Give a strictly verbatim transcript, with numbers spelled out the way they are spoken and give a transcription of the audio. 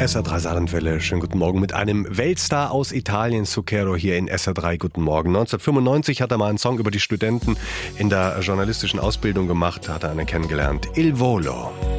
S R drei Saarlandwelle, schönen guten Morgen mit einem Weltstar aus Italien, Zucchero, hier in S R drei, guten Morgen. neunzehnhundertfünfundneunzig hat er mal einen Song über die Studenten in der journalistischen Ausbildung gemacht, hat er einen kennengelernt, Il Volo.